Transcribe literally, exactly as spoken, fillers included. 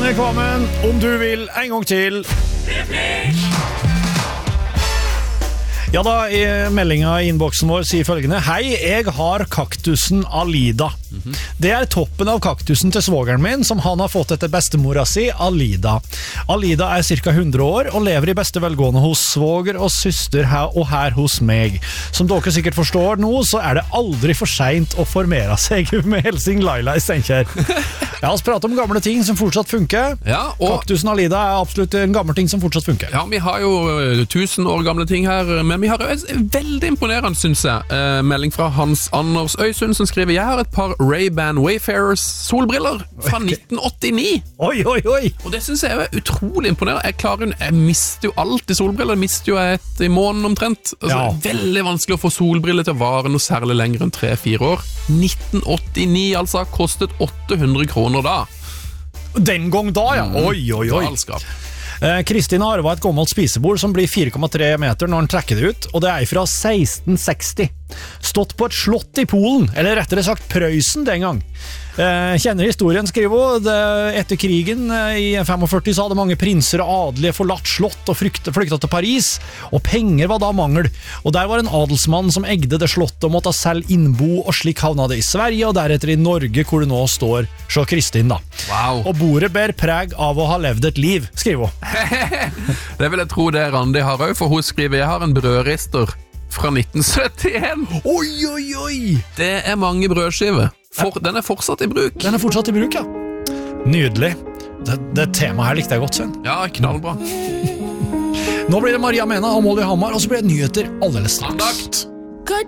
Ronny Kvammen, om du vil, en gang til. Ja da, i meldinga i innboksen vår sier følgende: Hei, jeg har kaktusen Alida. Mm-hmm. Det er toppen av kaktusen til svogeren min, som han har fått etter bestemora si, Alida. Alida er cirka hundre år, og lever i beste velgående hos svoger og søster her og her hos meg. Som dere sikkert forstår nå, så er det aldri for sent å formere seg med Helsing Laila i Stenkjer. Jeg har pratet om gamle ting som fortsatt funker. Ja, og kaktusen Alida er absolutt en gammel ting som fortsatt funker. Ja, vi har jo tusen år gamle ting her, men vi har jo en veldig imponerende, synes jeg, eh, melding fra Hans Anders Øysund, som skriver: Jeg har et par Ray-Ban Wayfarers solbriller fra nitten åttini. Oi, oi, oi! Og det synes jeg er utrolig imponerende. Jeg klarer, jeg mister jo alltid solbriller. Jeg mister jo et i måneden omtrent. Altså, Ja. Det er veldig vanskelig å få solbriller til å vare noe særlig lenger enn tre fire år. nitten åttini, altså, kostet åtte hundre kroner da. Den gang da, ja. Oi, oi, oi. Galskap. Eh, Kristin har arvet et gammelt spisebord som blir fire komma tre meter når han trekker det ut, og det er fra seksten seksti. Stått på et slott i Polen, eller rettere sagt Prøysen den gang. Eh, kjenner historien, skriver hun. Det, etter krigen eh, i førtifem så hadde mange prinser og adelige forlatt slott og flyktet, flyktet til Paris, og penger var da mangel. Og der var en adelsmann som egde det slottet og måtte selv innbo, og slik havna det i Sverige, og deretter i Norge, hvor det nå står. Så Kristin da. Wow. Og bordet ber preg av å ha levd et liv, skriver hun. Det vil jeg tro det Randi har også, for hun skriver: Jeg har en brødrister fra nitten syttien. Oi, oi, oi! Det er mange brødskiver. For, den er fortsatt i bruk. Den er fortsatt i bruk, ja. Nydelig. Det, det temaet her likte jeg godt, Sven. Ja, knallbra. Nå blir det Maria Mena og Molly Hammar, og så blir det nyheter alldeles straks. Andakt.